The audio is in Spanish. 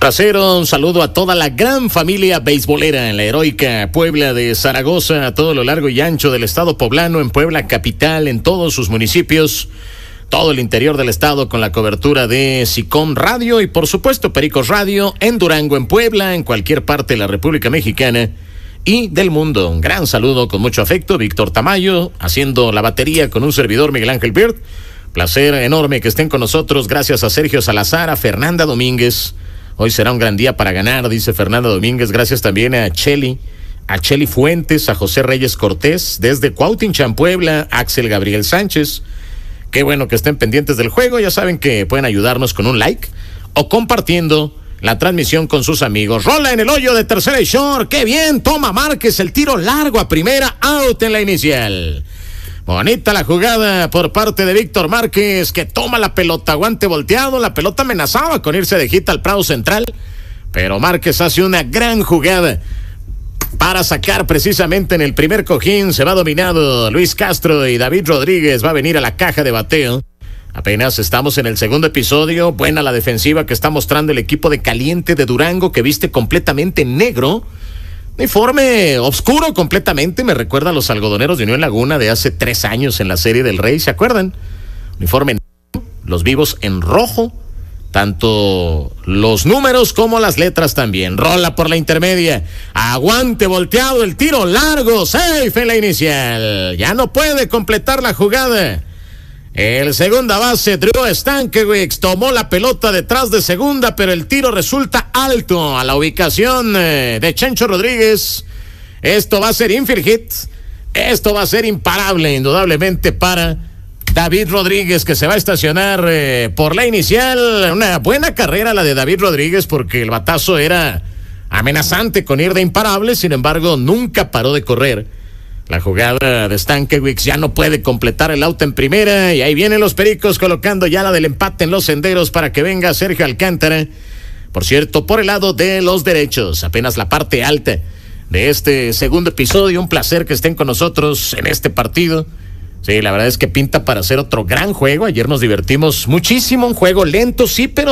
Trasero, un saludo a toda la gran familia beisbolera en la heroica Puebla de Zaragoza, a todo lo largo y ancho del estado poblano, en Puebla capital, en todos sus municipios, todo el interior del estado con la cobertura de SICOM Radio y por supuesto Pericos Radio, en Durango, en Puebla, en cualquier parte de la República Mexicana y del mundo. Un gran saludo con mucho afecto, Víctor Tamayo, haciendo la batería con un servidor, Miguel Ángel Bird. Placer enorme que estén con nosotros, gracias a Sergio Salazar, a Fernanda Domínguez. Hoy será un gran día para ganar, dice Fernanda Domínguez. Gracias también a Cheli Fuentes, a José Reyes Cortés, desde Cuautinchan, Puebla, Axel Gabriel Sánchez. Qué bueno que estén pendientes del juego. Ya saben que pueden ayudarnos con un like o compartiendo la transmisión con sus amigos. Rola en el hoyo de tercera y short. ¡Qué bien! Toma Márquez el tiro largo a primera, out en la inicial. Bonita la jugada por parte de Víctor Márquez, que toma la pelota, guante volteado. La pelota amenazaba con irse de hit al Prado Central, pero Márquez hace una gran jugada para sacar precisamente en el primer cojín. Se va dominado Luis Castro y David Rodríguez va a venir a la caja de bateo. Apenas estamos en el segundo episodio. Buena la defensiva que está mostrando el equipo de Caliente de Durango, que viste completamente negro. Uniforme oscuro completamente, me recuerda a los algodoneros de Unión Laguna de hace 3 años en la Serie del Rey, ¿se acuerdan? Uniforme negro, los vivos en rojo, tanto los números como las letras también. Rola por la intermedia, aguante volteado, el tiro largo, safe en la inicial. Ya no puede completar la jugada. El segunda base, Drew Stankiewicz, tomó la pelota detrás de segunda, pero el tiro resulta alto a la ubicación de Chencho Rodríguez. Esto va a ser infield hit. Esto va a ser imparable, indudablemente, para David Rodríguez, que se va a estacionar por la inicial. Una buena carrera la de David Rodríguez, porque el batazo era amenazante con ir de imparable. Sin embargo, nunca paró de correr. La jugada de Stankiewicz ya no puede completar el out en primera, y ahí vienen los Pericos colocando ya la del empate en los senderos para que venga Sergio Alcántara. Por cierto, por el lado de los derechos, apenas la parte alta de este segundo episodio. Un placer que estén con nosotros en este partido. Sí, la verdad es que pinta para hacer otro gran juego. Ayer nos divertimos muchísimo, un juego lento, sí, pero